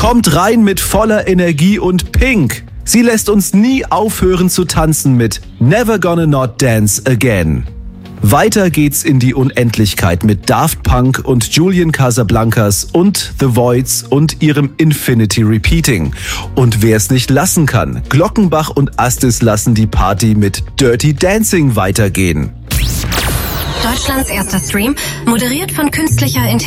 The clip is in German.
kommt rein mit voller Energie und Pink. Sie lässt uns nie aufhören zu tanzen mit Never Gonna Not Dance Again. Weiter geht's in die Unendlichkeit mit Daft Punk und Julian Casablancas und The Voids und ihrem Infinity Repeating. Und wer es nicht lassen kann, Glockenbach und Astis lassen die Party mit Dirty Dancing weitergehen. Deutschlands erster Stream, moderiert von künstlicher Intelligenz.